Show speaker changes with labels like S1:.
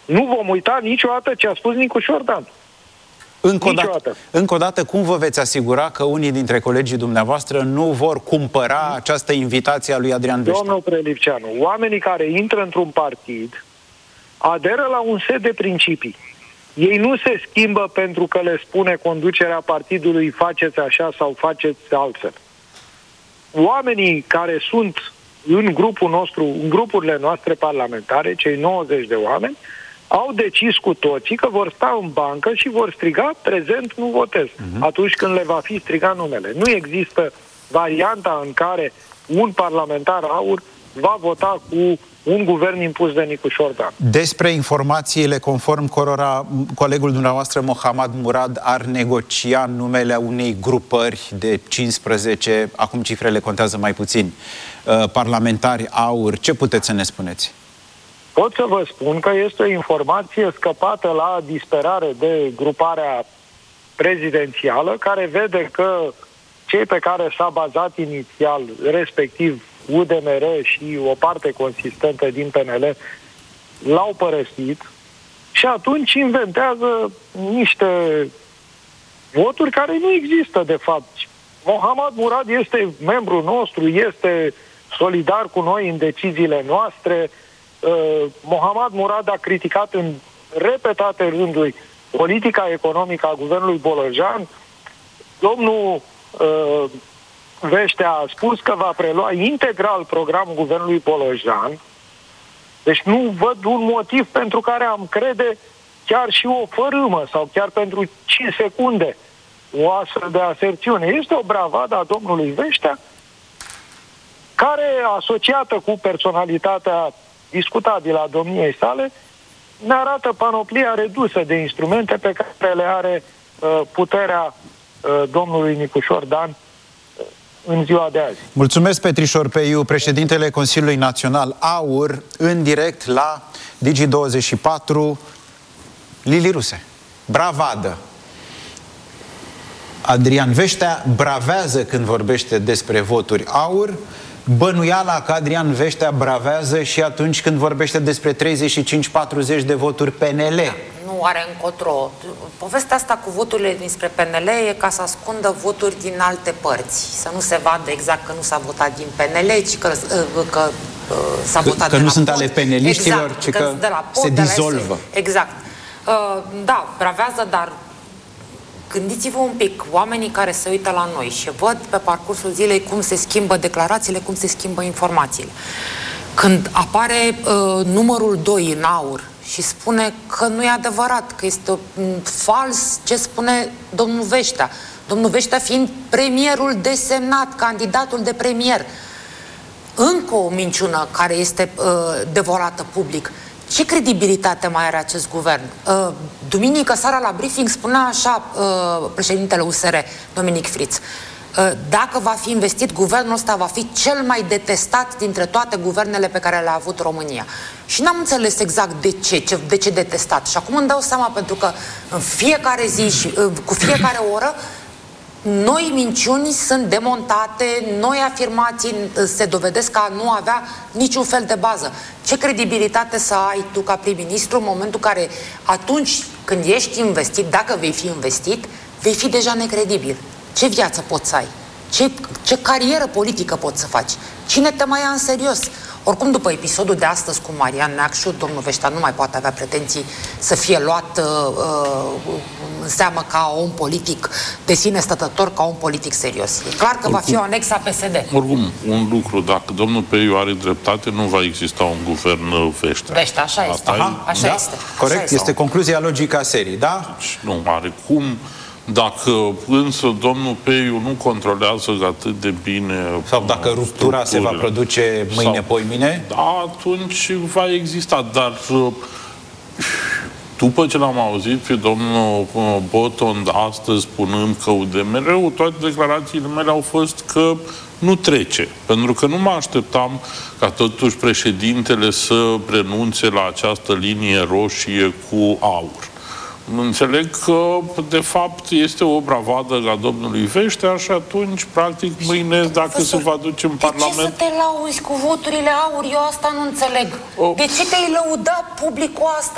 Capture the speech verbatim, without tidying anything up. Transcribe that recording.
S1: Nu vom uita niciodată ce a spus Nicu Șordan.
S2: Încă o, dată, încă o dată, cum vă veți asigura că unii dintre colegii dumneavoastră nu vor cumpăra această invitație a lui Adrian Veștea?
S1: Domnul Prelipceanu, oamenii care intră într-un partid aderă la un set de principii. Ei nu se schimbă pentru că le spune conducerea partidului faceți așa sau faceți altfel. Oamenii care sunt în grupul nostru, în grupurile noastre parlamentare, cei nouăzeci de oameni, au decis cu toții că vor sta în bancă și vor striga prezent, nu votez, uh-huh. atunci când le va fi strigat numele. Nu există varianta în care un parlamentar aur va vota cu un guvern impus de Nicu Șordan.
S2: Despre informațiile conform cărora colegul dumneavoastră, Mohammad Murad, ar negocia numele unei grupări de cincisprezece, acum cifrele contează mai puțin, parlamentari aur, ce puteți să ne spuneți?
S1: Pot să vă spun că este o informație scăpată la disperare de gruparea prezidențială, care vede că cei pe care s-a bazat inițial, respectiv U D M R și o parte consistentă din P N L, l-au părăsit și atunci inventează niște voturi care nu există, de fapt. Mohammad Murad este membru nostru, este solidar cu noi în deciziile noastre. Uh, Mohammad Murad a criticat în repetate rânduri politica economică a guvernului Bolojan. Domnul uh, Veștea a spus că va prelua integral programul guvernului Bolojan. Deci nu văd un motiv pentru care am crede chiar și o fărâmă sau chiar pentru cinci secunde o astfel de aserțiune. Este o bravadă a domnului Veștea care, asociată cu personalitatea discutabilă a domniei sale, ne arată panoplia redusă de instrumente pe care le are uh, puterea uh, domnului Nicu Șordan uh, în ziua de azi.
S2: Mulțumesc, Petrișor Peiu, președintele Consiliului Național AUR, în direct la Digi douăzeci și patru. Lili Ruse, bravadă. Adrian Veștea bravează când vorbește despre voturi AUR, bănuiala că Adrian Veștea bravează și atunci când vorbește despre treizeci și cinci patruzeci de voturi P N L.
S3: Da, nu are încotro. Povestea asta cu voturile dinspre P N L e ca să ascundă voturi din alte părți. Să nu se vadă exact că nu s-a votat din P N L, ci că, că s-a votat
S2: că
S3: de
S2: nu
S3: la
S2: sunt
S3: pod.
S2: ale peneliștilor,
S3: exact,
S2: ci că,
S3: că de la pod,
S2: se
S3: de la
S2: dizolvă.
S3: S. Exact. Uh, da, bravează, dar gândiți-vă un pic, oamenii care se uită la noi și văd pe parcursul zilei cum se schimbă declarațiile, cum se schimbă informațiile. Când apare uh, numărul doi în AUR și spune că nu e adevărat, că este uh, fals ce spune domnul Veștea, domnul Veștea fiind premierul desemnat, candidatul de premier, încă o minciună care este uh, devorată public. Ce credibilitate mai are acest guvern? Uh, duminică seara la briefing spunea așa uh, președintele U S R, Dominic Friț. Uh, dacă va fi investit, guvernul ăsta va fi cel mai detestat dintre toate guvernele pe care le-a avut România. Și n-am înțeles exact de ce, ce, de ce detestat. Și acum îmi dau seama, pentru că în fiecare zi și uh, cu fiecare oră noi minciuni sunt demontate, noi afirmații se dovedesc că nu avea niciun fel de bază. Ce credibilitate să ai tu ca prim-ministru în momentul în care, atunci când ești investit, dacă vei fi investit, vei fi deja necredibil. Ce viață poți să ai? Ce, ce carieră politică poți să faci? Cine te mai ia în serios? Oricum, după episodul de astăzi cu Marian Neacșu, domnul Veștea nu mai poate avea pretenții să fie luat uh, uh, în seamă ca om politic de sine stătător, ca om politic serios. E clar că oricum va fi o anexă a P S D.
S4: Oricum, un lucru, dacă domnul Peiu are dreptate, nu va exista un guvern Veștea.
S3: Veștea, așa este.
S4: Asta
S3: Aha, așa
S2: da?
S3: este.
S2: Corect,
S3: așa este.
S2: este concluzia logică a serii, da?
S4: Deci, nu are cum. Dacă însă domnul Peiu nu controlează atât de bine...
S2: Sau dacă ruptura se va produce mâine, sau, poimine?
S4: Da, atunci va exista, dar după ce l-am auzit pe domnul Boton astăzi spunând că U D M R-ul, toate declarațiile mele au fost că nu trece. Pentru că nu mă așteptam ca totuși președintele să renunțe la această linie roșie cu aur. Înțeleg că, de fapt, este o bravadă la domnului Veștea și atunci, practic, mâine, dacă
S3: profesor,
S4: se va duce în
S3: de
S4: Parlament...
S3: ce să te lauzi cu voturile aur? Eu asta nu înțeleg.
S4: O...
S3: De ce te-ai lăudat public cu asta?